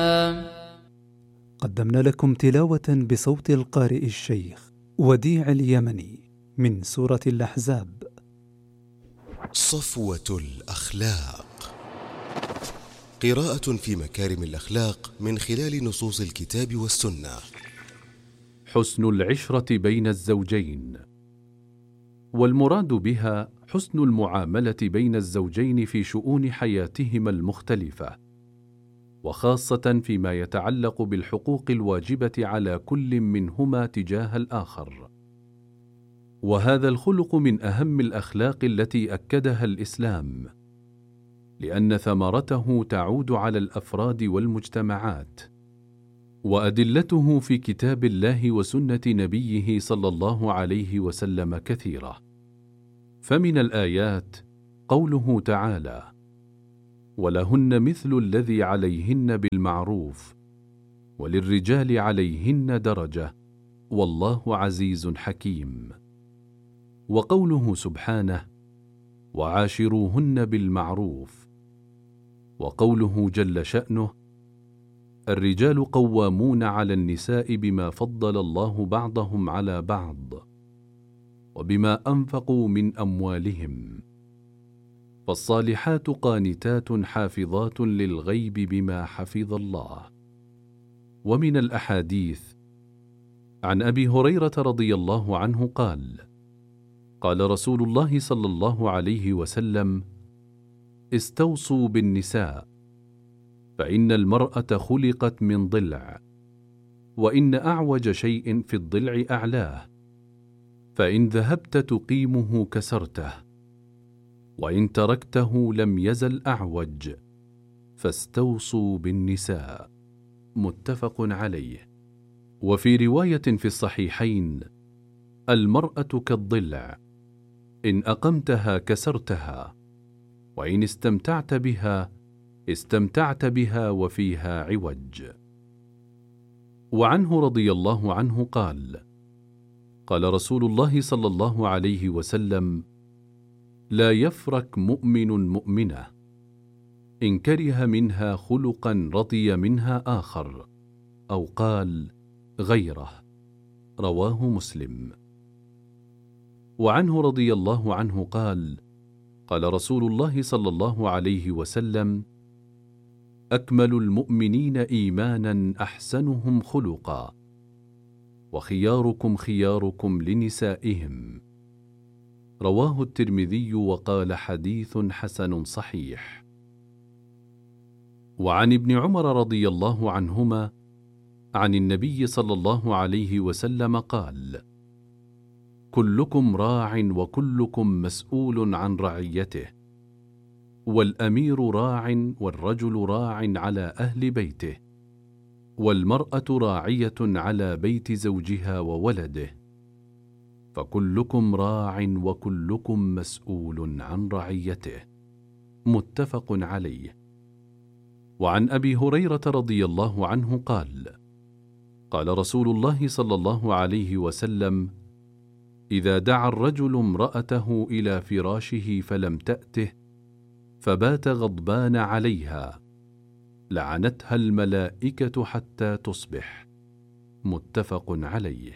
قدمنا لكم تلاوة بصوت القارئ الشيخ وديع اليمني من سورة الأحزاب. صفوة الأخلاق، قراءة في مكارم الأخلاق من خلال نصوص الكتاب والسنة. حسن العشرة بين الزوجين، والمراد بها حسن المعاملة بين الزوجين في شؤون حياتهما المختلفة، وخاصة فيما يتعلق بالحقوق الواجبة على كل منهما تجاه الآخر. وهذا الخلق من أهم الأخلاق التي أكدها الإسلام، لأن ثمرته تعود على الأفراد والمجتمعات، وأدلته في كتاب الله وسنة نبيه صلى الله عليه وسلم كثيرة. فمن الآيات قوله تعالى: ولهن مثل الذي عليهن بالمعروف وللرجال عليهن درجة والله عزيز حكيم. وقوله سبحانه: وعاشروهن بالمعروف. وقوله جل شأنه: الرجال قوامون على النساء بما فضل الله بعضهم على بعض وبما أنفقوا من أموالهم، فالصالحات قانتات حافظات للغيب بما حفظ الله. ومن الأحاديث عن أبي هريرة رضي الله عنه قال: قال رسول الله صلى الله عليه وسلم: استوصوا بالنساء، فإن المرأة خلقت من ضلع، وإن أعوج شيء في الضلع أعلاه، فإن ذهبت تقيمه كسرته، وإن تركته لم يزل أعوج، فاستوصوا بالنساء. متفق عليه. وفي رواية في الصحيحين: المرأة كالضلع، إن أقمتها كسرتها، وإن استمتعت بها وفيها عوج. وعنه رضي الله عنه قال: قال رسول الله صلى الله عليه وسلم: لا يفرك مؤمن مؤمنة، إن كره منها خلقا رضي منها آخر، أو قال غيره. رواه مسلم. وعنه رضي الله عنه قال: قال رسول الله صلى الله عليه وسلم: أكمل المؤمنين إيمانا أحسنهم خلقا، وخياركم خياركم لنسائهم. رواه الترمذي وقال حديث حسن صحيح. وعن ابن عمر رضي الله عنهما عن النبي صلى الله عليه وسلم قال: كلكم راع وكلكم مسؤول عن رعيته، والأمير راع والرجل راع على أهل بيته، والمرأة راعية على بيت زوجها وولده، فكلكم راع وكلكم مسؤول عن رعيته. متفق عليه. وعن أبي هريرة رضي الله عنه قال: قال رسول الله صلى الله عليه وسلم: إذا دعا الرجل امرأته إلى فراشه فلم تأته، فبات غضبان عليها، لعنتها الملائكة حتى تصبح. متفق عليه.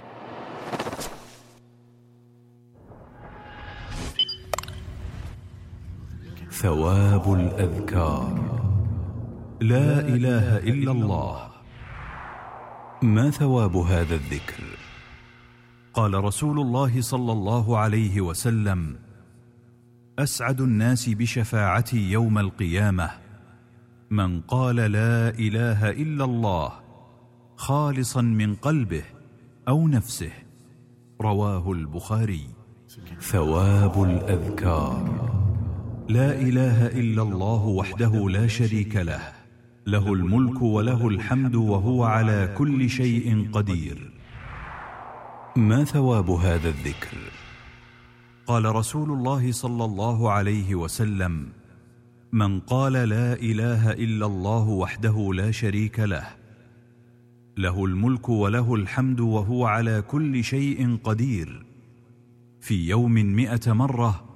ثواب الأذكار. لا إله إلا الله. ما ثواب هذا الذكر؟ قال رسول الله صلى الله عليه وسلم: أسعد الناس بشفاعتي يوم القيامة من قال لا إله إلا الله خالصا من قلبه أو نفسه. رواه البخاري. ثواب الأذكار. لا إله إلا الله وحده لا شريك له، له الملك وله الحمد وهو على كل شيء قدير. ما ثواب هذا الذكر؟ قال رسول الله صلى الله عليه وسلم: من قال لا إله إلا الله وحده لا شريك له، له الملك وله الحمد وهو على كل شيء قدير، في يوم 100 مرة،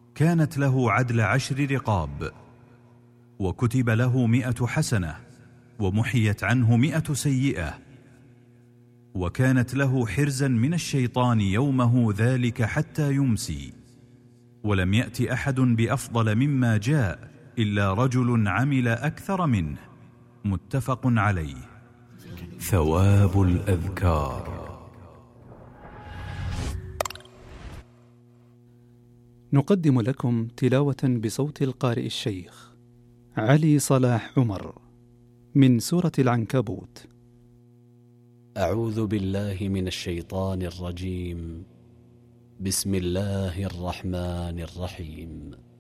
كانت له عدل 10 رقاب، وكتب له 100 حسنة، ومحيت عنه 100 سيئة، وكانت له حرزا من الشيطان يومه ذلك حتى يمسي. ولم يأت أحد بأفضل مما جاء إلا رجل عمل أكثر منه. متفق عليه. ثواب الأذكار. نقدم لكم تلاوة بصوت القارئ الشيخ علي صلاح عمر من سورة العنكبوت. أعوذ بالله من الشيطان الرجيم. بسم الله الرحمن الرحيم.